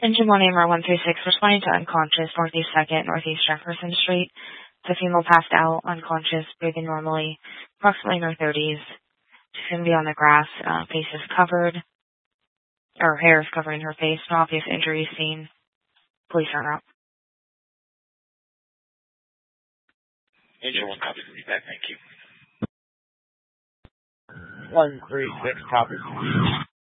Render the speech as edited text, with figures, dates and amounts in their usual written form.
Engine 1 AMR 136, responding to unconscious, Northeast 2nd, Northeast Jefferson Street. The female passed out, unconscious, breathing normally, approximately in her 30s. She's going to be on the grass, face is covered, or hair is covering her face. No obvious injuries seen. Police are up. Engine 1 copy from feedback, thank you. 136 copy.